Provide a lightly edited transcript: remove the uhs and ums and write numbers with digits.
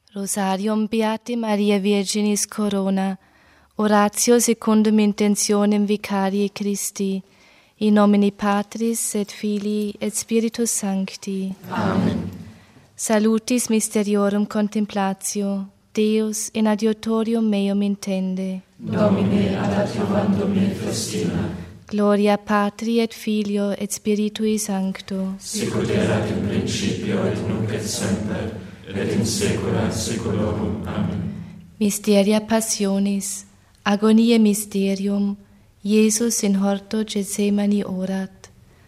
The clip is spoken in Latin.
Rosarium Beate Maria Virginis Corona, oratio secundum intentionem Vicarie Christi, in nomine Patris et Filii et Spiritus Sancti. Amen. Salutis mysteriorum contemplatio, Deus in adiutorium meum intende. Domine ad adiuvandum me festina. Gloria Patri et Filio et Spiritui Sancto. Sicut erat in principio et nunc et semper, et in saecula saeculorum. Amen. Mysteria Passionis, agoniae mysterium, Iesus in horto Gethsemani orat.